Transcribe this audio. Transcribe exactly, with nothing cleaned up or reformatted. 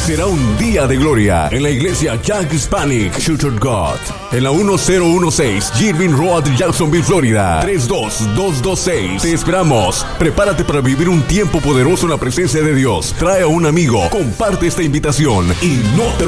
será un día de gloria en la iglesia Jack Hispanic Church of God, en la uno cero uno seis Girvin Road, Jacksonville, Florida, tres dos dos dos seis. Te esperamos. Prepárate para vivir un tiempo poderoso en la presencia de Dios. Trae a un amigo, comparte esta invitación y no te